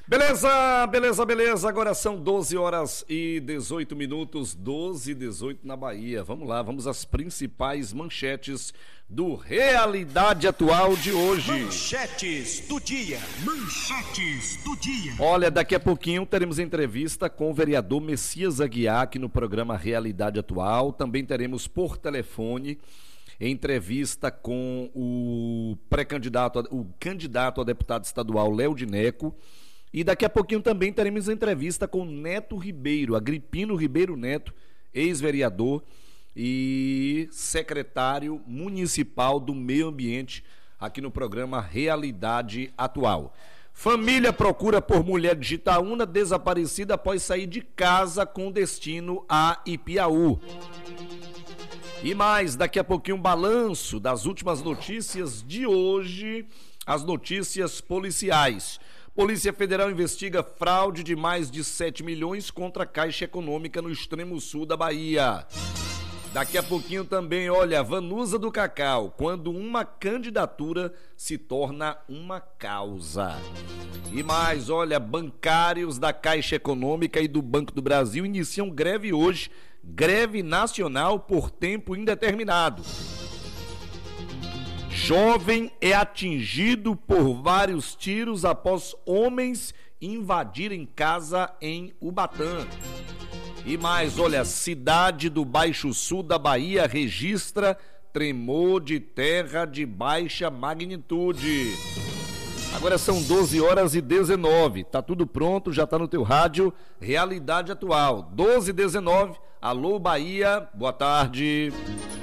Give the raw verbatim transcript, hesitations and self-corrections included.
Beleza, beleza, beleza. Agora são doze horas e dezoito minutos, doze e dezoito na Bahia. Vamos lá, vamos às principais manchetes do Realidade Atual de hoje. Manchetes do dia. Manchetes do dia. Olha, daqui a pouquinho teremos entrevista com o vereador Messias Aguiar aqui no programa Realidade Atual. Também teremos por telefone entrevista com o pré-candidato, o candidato a deputado estadual Léo Dineco. E daqui a pouquinho também teremos entrevista com Neto Ribeiro, Agripino Ribeiro Neto, ex-vereador e secretário municipal do Meio Ambiente, aqui no programa Realidade Atual. Família procura por mulher de Itaúna desaparecida após sair de casa com destino a Ipiaú. E mais, daqui a pouquinho um balanço das últimas notícias de hoje, as notícias policiais. Polícia Federal investiga fraude de mais de sete milhões contra a Caixa Econômica no extremo sul da Bahia. Daqui a pouquinho também, olha, Vanusa do Cacau, quando uma candidatura se torna uma causa. E mais, olha, bancários da Caixa Econômica e do Banco do Brasil iniciam greve hoje, greve nacional por tempo indeterminado. Jovem é atingido por vários tiros após homens invadirem casa em Ubatã. E mais, olha, cidade do Baixo Sul da Bahia registra tremor de terra de baixa magnitude. Agora são doze horas e dezenove. Tá tudo pronto, já tá no teu rádio Realidade Atual. doze e dezenove. Alô Bahia, boa tarde.